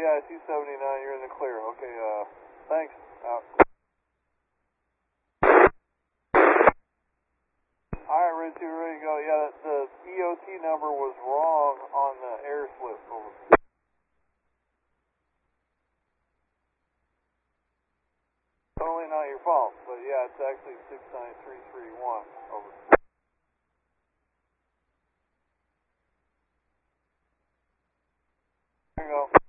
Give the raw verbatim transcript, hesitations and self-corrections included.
yeah, I see seventy-nine. You're in the clear. Okay, uh, thanks. Out. Alright, Red two, ready to go. Yeah, the E O T number was wrong on the air slip. Over. Totally not your fault, but yeah, it's actually six nine three three one. Over. There you go.